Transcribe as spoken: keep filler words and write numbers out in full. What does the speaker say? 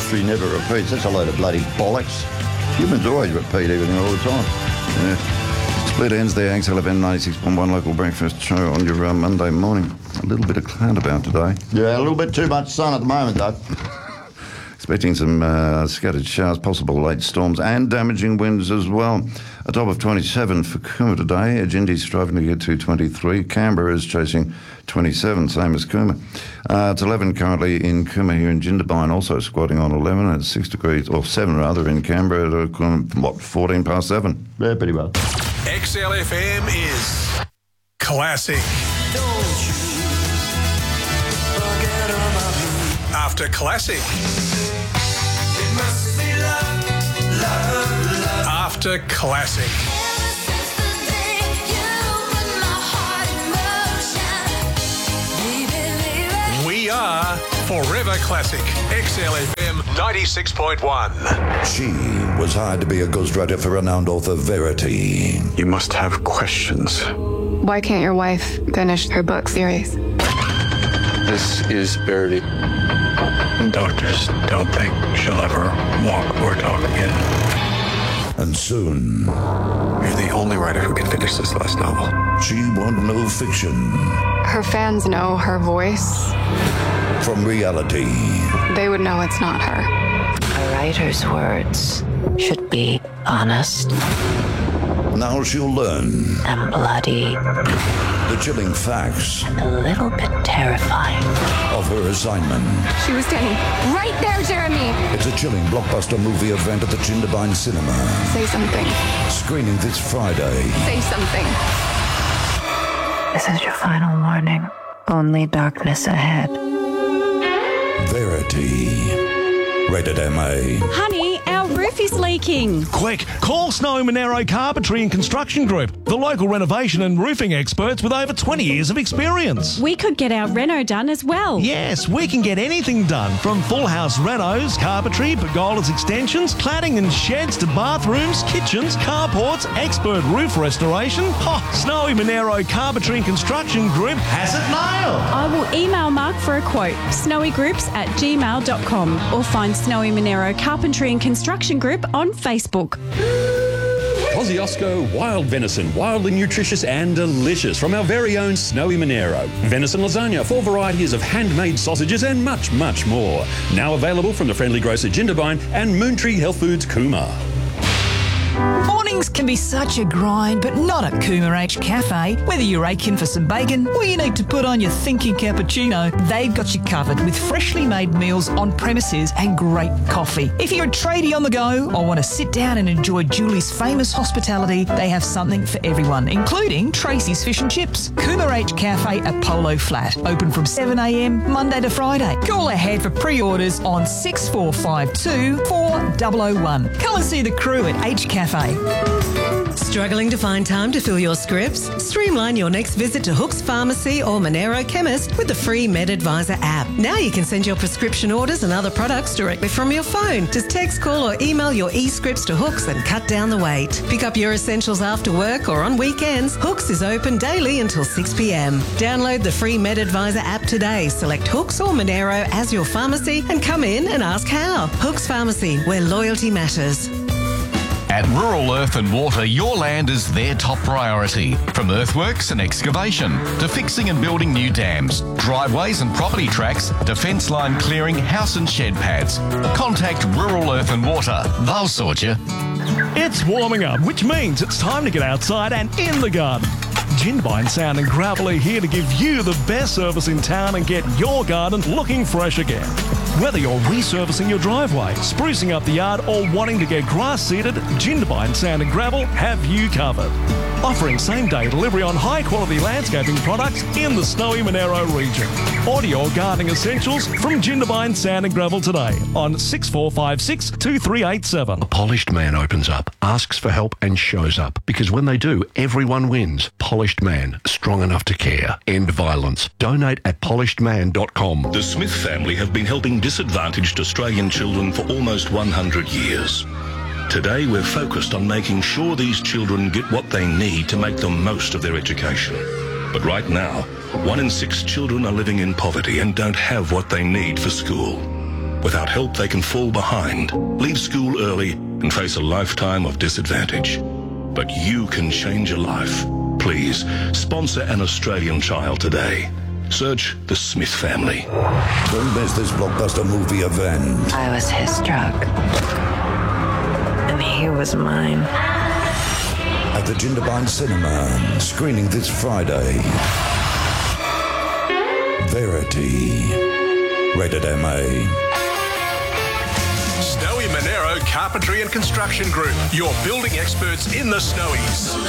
history never repeats. That's a load of bloody bollocks. Humans always repeat everything all the time. Yeah. Split ends there, X L F M ninety-six point one local breakfast show on your uh, Monday morning. A little bit of cloud about today. Yeah, a little bit too much sun at the moment, though. Expecting some uh, scattered showers, possible late storms and damaging winds as well. A top of twenty-seven for Cooma today. Gindy's striving to get to twenty-three. Canberra is chasing twenty-seven, same as Cooma. Uh, it's eleven currently in Cooma here in Jindabyne, also squatting on eleven at six degrees, or seven rather, in Canberra at, uh, what, fourteen past seven. Yeah, pretty well. X L F M is classic. Don't you forget about me. After classic. It must be love, love, love. After classic. Ever since the day you put my heart in motion, baby, baby. We are Forever Classic. X L F M ninety-six point one. She was hired to be a ghostwriter for renowned author Verity. You must have questions. Why can't your wife finish her book series? This is Verity. Doctors don't think she'll ever walk or talk again. And soon, You're the only writer who can finish this last novel. she won't know fiction Her fans know her voice. from reality. They would know it's not her. A writer's words should be honest Now she'll learn and bloody the chilling facts and a little bit terrifying. of her assignment. She was standing right there, Jeremy. It's a chilling blockbuster movie event at the Jindabyne Cinema. Say something. Screening this Friday. Say something. This is your final warning. Only darkness ahead. Verity. Rated M A. Honey, our roof is leaking. Quick, call Snowy Monero Carpentry and Construction Group, the local renovation and roofing experts with over twenty years of experience. We could get our reno done as well. Yes, we can get anything done, from full house renos, carpentry, pergolas extensions, cladding and sheds to bathrooms, kitchens, carports, expert roof restoration. Oh, Snowy Monero Carpentry and Construction Group has it nailed. I will email Mark for a quote, snowygroups at gmail dot com, or find Snowy Monero Carpentry and Construction Group on Facebook. Kosciuszko wild venison, wildly nutritious and delicious from our very own Snowy Monero. Venison lasagna, four varieties of handmade sausages and much, much more. Now available from the friendly grocer Jindabyne and Moontree Health Foods Cooma. Mornings can be such a grind, but not at Cooma H Cafe. Whether you're aching for some bacon or you need to put on your thinking cappuccino, they've got you covered with freshly made meals on premises and great coffee. If you're a tradie on the go or want to sit down and enjoy Julie's famous hospitality, they have something for everyone, including Tracy's Fish and Chips. Cooma H Cafe at Polo Flat, open from seven a m Monday to Friday. Call ahead for pre-orders on six four five two, four zero zero one. Come and see the crew at H Cafe. Struggling to find time to fill your scripts? Streamline your next visit to Hooks Pharmacy or Monero Chemist with the free MedAdvisor app. Now you can send your prescription orders and other products directly from your phone. Just text, call or email your e-scripts to Hooks and cut down the wait. Pick up your essentials after work or on weekends. Hooks is open daily until six p m. Download the free MedAdvisor app today. Select Hooks or Monero as your pharmacy and come in and ask how. Hooks Pharmacy, where loyalty matters. At Rural Earth and Water, your land is their top priority. From earthworks and excavation to fixing and building new dams, driveways and property tracks, to fence line clearing, house and shed pads. Contact Rural Earth and Water. They'll sort you. It's warming up, which means it's time to get outside and in the garden. Jindabyne Sand and Gravel are here to give you the best service in town and get your garden looking fresh again. Whether you're resurfacing your driveway, sprucing up the yard, or wanting to get grass seeded, Jindabyne Sand and Gravel have you covered. Offering same-day delivery on high-quality landscaping products in the Snowy Monero region. Order your gardening essentials from Jindabyne Sand and Gravel today on six four five six, two three eight seven. A polished man opens up, asks for help and shows up. Because when they do, everyone wins. Polished man, strong enough to care. End violence. Donate at polished man dot com. The Smith family have been helping disadvantaged Australian children for almost one hundred years. Today we're focused on making sure these children get what they need to make the most of their education. But right now, one in six children are living in poverty and don't have what they need for school. Without help, they can fall behind, leave school early, and face a lifetime of disadvantage. But you can change a life. Please, sponsor an Australian child today. Search the Smith family. Don't miss this blockbuster movie event. I was his drug. And he was mine. At the Jindabyne Cinema, screening this Friday. Verity. Rated M A. Snowy Monero Carpentry and Construction Group, your building experts in the Snowies.